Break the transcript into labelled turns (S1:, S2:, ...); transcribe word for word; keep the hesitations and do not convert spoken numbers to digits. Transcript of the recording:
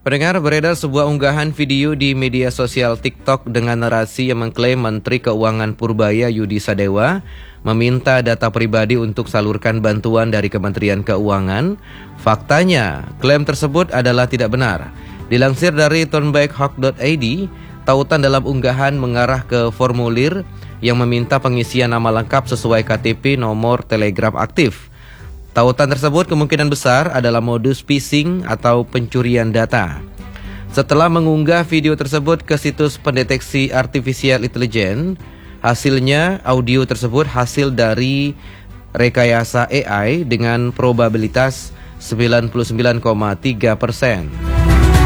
S1: Pendengar, beredar sebuah unggahan video di media sosial TikTok dengan narasi yang mengklaim Menteri Keuangan Purbaya Yudi Sadewa meminta data pribadi untuk salurkan bantuan dari Kementerian Keuangan. Faktanya, klaim tersebut adalah tidak benar. Dilansir dari turnbackhawk dot i d, tautan dalam unggahan mengarah ke formulir yang meminta pengisian nama lengkap sesuai K T P nomor telegram aktif. Tautan tersebut kemungkinan besar adalah modus phishing atau pencurian data. Setelah mengunggah video tersebut ke situs pendeteksi artificial intelligence, hasilnya audio tersebut hasil dari rekayasa A I dengan probabilitas sembilan puluh sembilan koma tiga persen.